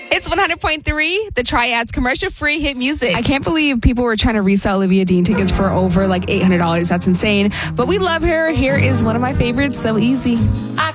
It's 100.3, the Triads commercial-free hit music. I can't believe people were trying to resell Olivia Dean tickets for over like $800. That's insane. But we love her. Here is one of my favorites, So Easy. I